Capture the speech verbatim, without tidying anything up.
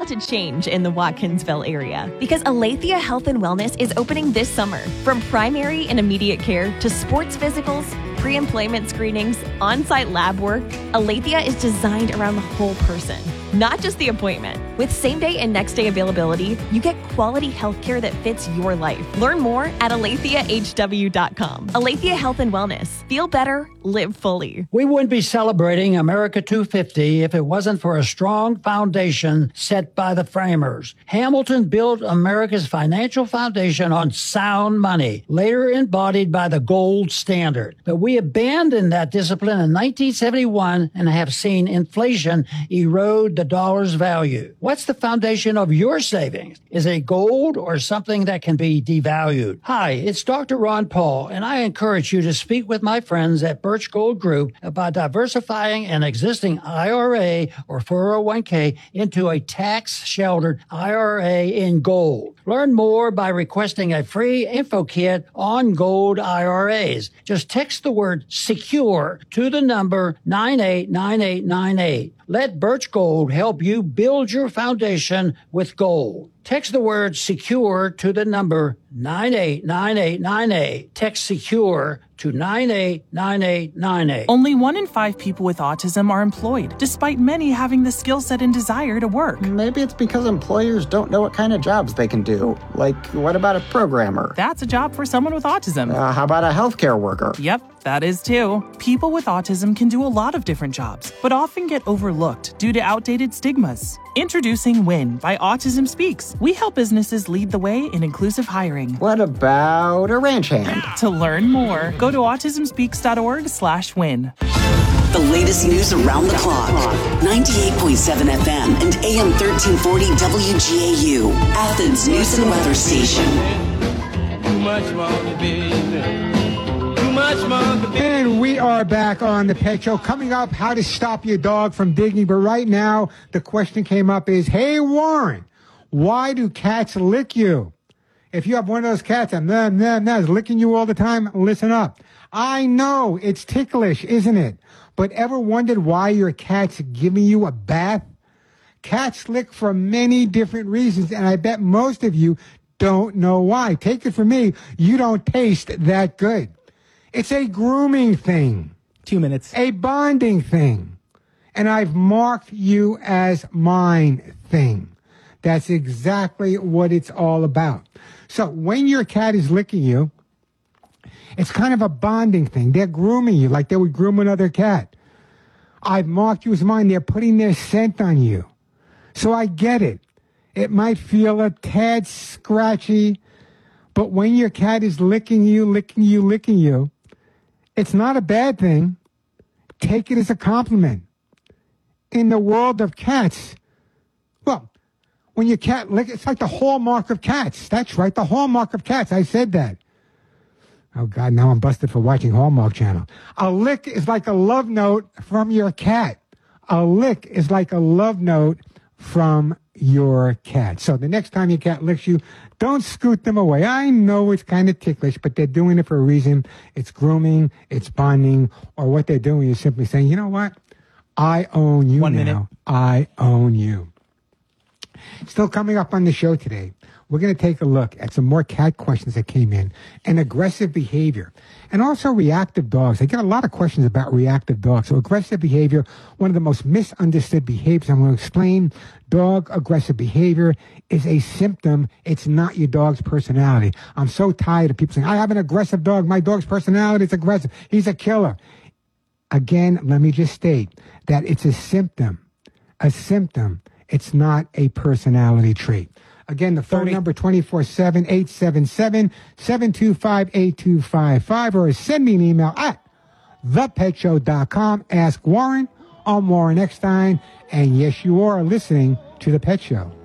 to change in the Watkinsville area because Aletheia Health and Wellness is opening this summer. From primary and immediate care to sports physicals, pre-employment screenings, on-site lab work, Aletheia is designed around the whole person, not just the appointment. With same-day and next-day availability, you get quality health care that fits your life. Learn more at aletheia h w dot com. Aletheia Health and Wellness. Feel better, live fully. We wouldn't be celebrating America two fifty if it wasn't for a strong foundation set by the framers. Hamilton built America's financial foundation on sound money, later embodied by the gold standard. But we abandoned that discipline in nineteen seventy-one and have seen inflation erode the dollar's value. What's the foundation of your savings? Is it gold or something that can be devalued? Hi, it's Doctor Ron Paul, and I encourage you to speak with my friends at Birch Gold Group about diversifying an existing I R A or four oh one k into a tax-sheltered I R A in gold. Learn more by requesting a free info kit on gold I R As. Just text the word SECURE to the number nine eight nine eight nine eight. Let Birch Gold help you build your foundation with gold. Text the word SECURE to the number nine eight nine eight nine eight. Text SECURE to nine eight nine eight nine eight. Only one in five people with autism are employed, despite many having the skill set and desire to work. Maybe it's because employers don't know what kind of jobs they can do. Like, what about a programmer? That's a job for someone with autism. Uh, how about a healthcare worker? Yep, that is too. People with autism can do a lot of different jobs, but often get overlooked due to outdated stigmas. Introducing WIN by Autism Speaks. We help businesses lead the way in inclusive hiring. What about a ranch hand? To learn more, go to autism speaks dot org slash win. The latest news around the clock. ninety-eight point seven F M and A M thirteen forty W G A U. Athens News and Weather Station. Too much longer, baby. Too much longer, baby. And we are back on the Pet Show. Coming up, how to stop your dog from digging. But right now, the question came up is, hey, Warren, why do cats lick you? If you have one of those cats that nah, nah, nah, is licking you all the time, listen up. I know it's ticklish, isn't it? But ever wondered why your cat's giving you a bath? Cats lick for many different reasons, and I bet most of you don't know why. Take it from me, you don't taste that good. It's a grooming thing. Two minutes. A bonding thing. And I've marked you as mine thing. That's exactly what it's all about. So when your cat is licking you, it's kind of a bonding thing. They're grooming you like they would groom another cat. I've marked you as mine. They're putting their scent on you. So I get it. It might feel a tad scratchy, but when your cat is licking you, licking you, licking you, it's not a bad thing. Take it as a compliment. In the world of cats, well, when your cat licks, it's like the hallmark of cats. That's right, the hallmark of cats. I said that. Oh, God, now I'm busted for watching Hallmark Channel. A lick is like a love note from your cat. A lick is like a love note from your cat. So the next time your cat licks you, don't scoot them away. I know it's kind of ticklish, but they're doing it for a reason. It's grooming, it's bonding, or what they're doing is simply saying, you know what? I own you One now. minute. I own you. Still coming up on the show today, we're going to take a look at some more cat questions that came in and aggressive behavior and also reactive dogs. I get a lot of questions about reactive dogs. So aggressive behavior, one of the most misunderstood behaviors. I'm going to explain dog aggressive behavior is a symptom. It's not your dog's personality. I'm so tired of people saying, I have an aggressive dog. My dog's personality is aggressive. He's a killer. Again, let me just state that it's a symptom. A symptom. It's not a personality trait. Again, the phone number two four seven, eight seven seven, seven two five, eight two five five, or send me an email at the pet show dot com. Ask Warren. I'm Warren Eckstein, and yes, you are listening to The Pet Show.